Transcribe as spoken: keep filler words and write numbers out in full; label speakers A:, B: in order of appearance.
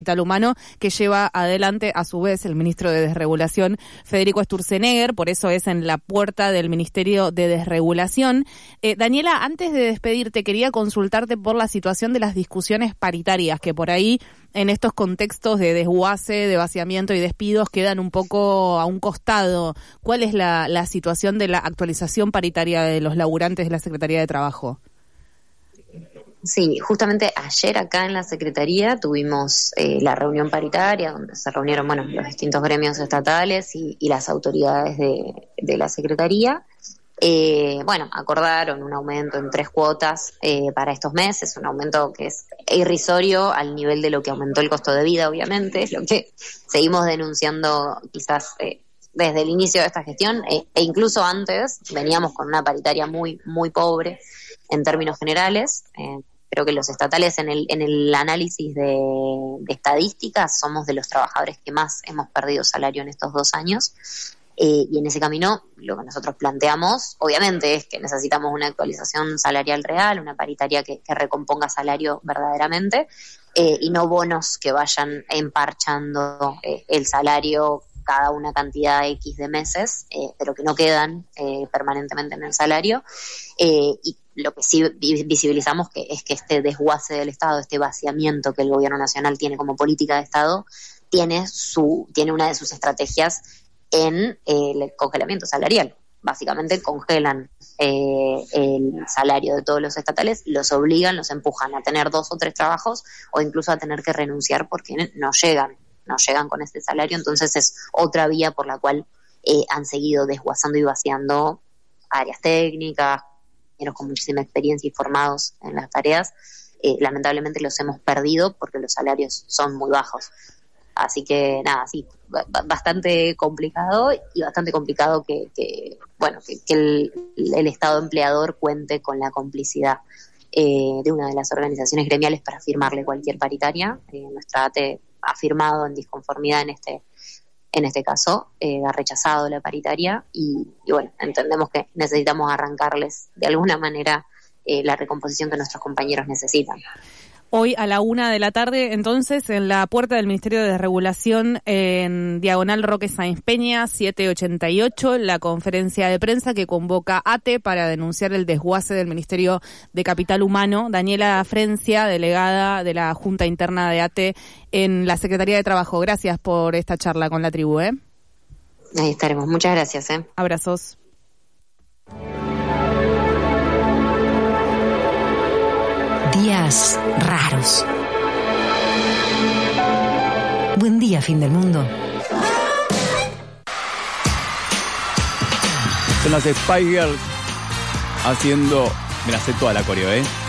A: Capital Humano, que lleva adelante a su vez el ministro de Desregulación, Federico Sturzenegger, por eso es en la puerta del Ministerio de Desregulación. Eh, Daniela, antes de despedirte, quería consultarte por la situación de las discusiones paritarias, que por ahí, en estos contextos de desguace, de vaciamiento y despidos, quedan un poco a un costado. ¿Cuál es la, la situación de la actualización paritaria de los laburantes de la Secretaría de Trabajo?
B: Sí, justamente ayer acá en la Secretaría tuvimos eh, la reunión paritaria donde se reunieron, bueno, los distintos gremios estatales y, y las autoridades de, de la Secretaría. Eh, bueno, acordaron un aumento en tres cuotas eh, para estos meses, un aumento que es irrisorio al nivel de lo que aumentó el costo de vida, obviamente, es lo que seguimos denunciando quizás eh, desde el inicio de esta gestión eh, e incluso antes veníamos con una paritaria muy, muy pobre en términos generales. Eh, Creo que los estatales en el en el análisis de, de estadísticas somos de los trabajadores que más hemos perdido salario en estos dos años. Eh, y en ese camino lo que nosotros planteamos, obviamente, es que necesitamos una actualización salarial real, una paritaria que, que recomponga salario verdaderamente, eh, y no bonos que vayan emparchando eh, el salario cada una cantidad X de meses, eh, pero que no quedan eh, permanentemente en el salario. Eh, y lo que sí visibilizamos que es que este desguace del Estado, este vaciamiento que el gobierno nacional tiene como política de Estado, tiene su tiene una de sus estrategias en eh, el congelamiento salarial. Básicamente congelan eh, el salario de todos los estatales, los obligan, los empujan a tener dos o tres trabajos o incluso a tener que renunciar porque no llegan, no llegan con este salario. Entonces es otra vía por la cual eh, han seguido desguazando y vaciando áreas técnicas, con muchísima experiencia y formados en las tareas. Eh, lamentablemente los hemos perdido porque los salarios son muy bajos. Así que nada, sí, b- bastante complicado y bastante complicado que, que bueno, que, que el, el Estado empleador cuente con la complicidad eh, de una de las organizaciones gremiales para firmarle cualquier paritaria. Eh, nuestra A T E ha firmado en disconformidad en este En este caso, eh, ha rechazado la paritaria y, y bueno, entendemos que necesitamos arrancarles de alguna manera eh, la recomposición que nuestros compañeros necesitan.
A: Hoy a la una de la tarde, entonces, en la puerta del Ministerio de Desregulación, en Diagonal Roque Sáenz Peña, setecientos ochenta y ocho, la conferencia de prensa que convoca A T E para denunciar el desguace del Ministerio de Capital Humano. Daniela Frencia, delegada de la Junta Interna de A T E en la Secretaría de Trabajo. Gracias por esta charla con la tribu, ¿eh?
B: Ahí estaremos. Muchas gracias, ¿eh?
A: Abrazos.
C: Días raros. Buen día, fin del mundo.
D: Son las Spice Girls haciendo... Me la sé toda la coreo, ¿eh?